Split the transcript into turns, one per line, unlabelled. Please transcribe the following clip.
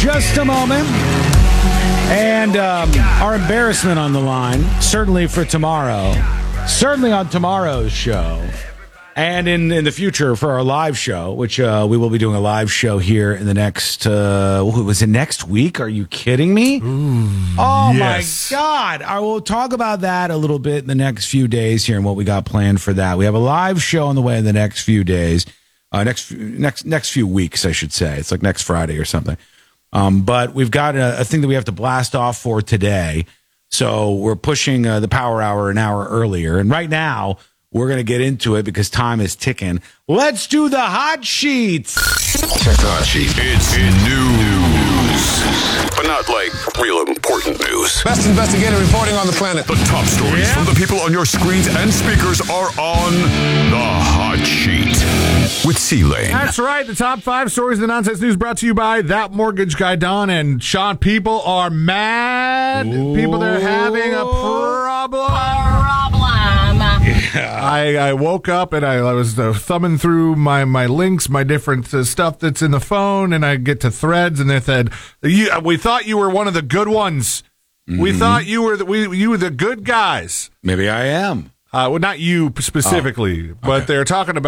just a moment. And our embarrassment on the line, certainly for tomorrow. Certainly on tomorrow's show. And in the future for our live show, which we will be doing a live show here in the next, was it next week? Are you kidding me?
Ooh,
oh,
yes.
my God. I will talk about that a little bit in the next few days here and what we got planned for that. We have a live show on the way in the next few days, next few weeks, I should say. It's like next Friday or something. But we've got a thing that we have to blast off for today. So we're pushing the Power Hour an hour earlier. And right now, we're going to get into it because time is ticking. Let's do the hot sheets.
Check the hot sheet. It's news, but not like real important news.
Best investigator reporting on the planet.
The top stories from the people on your screens and speakers are on the hot sheet with C-Lane.
That's right. The top 5 stories of the nonsense news brought to you by That Mortgage Guy Don and Sean. People are mad.
Ooh.
People, they're having a problem. I woke up and I was thumbing through my links, my different stuff that's in the phone, and I get to Threads, and they said, "We thought you were one of the good ones. We thought you were the good guys."
Maybe I am.
Well, not you specifically, but they're talking about.